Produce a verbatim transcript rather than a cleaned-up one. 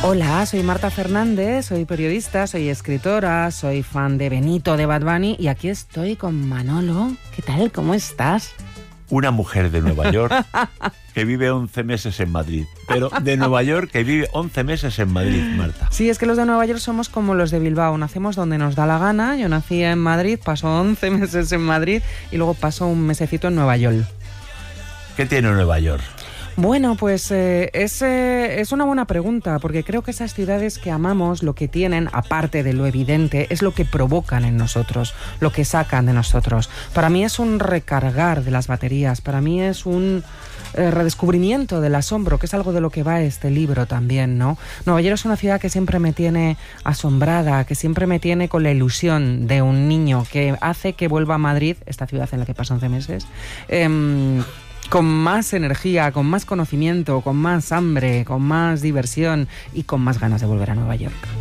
Hola, soy Marta Fernández, soy periodista, soy escritora, soy fan de Benito, de Bad Bunny, y aquí estoy con Manolo. ¿Qué tal? ¿Cómo estás? Una mujer de Nueva York que vive once meses en Madrid. Pero de Nueva York que vive once meses en Madrid, Marta. Sí, es que los de Nueva York somos como los de Bilbao. Nacemos donde nos da la gana. Yo nací en Madrid, paso once meses en Madrid y luego paso un mesecito en Nueva York. ¿Qué tiene Nueva York? Bueno, pues eh, es, eh, es una buena pregunta, porque creo que esas ciudades que amamos, lo que tienen, aparte de lo evidente, es lo que provocan en nosotros, lo que sacan de nosotros. Para mí es un recargar de las baterías, para mí es un eh, redescubrimiento del asombro, que es algo de lo que va este libro también, ¿no? Nueva York es una ciudad que siempre me tiene asombrada, que siempre me tiene con la ilusión de un niño que hace que vuelva a Madrid, esta ciudad en la que paso once meses, eh, con más energía, con más conocimiento, con más hambre, con más diversión y con más ganas de volver a Nueva York.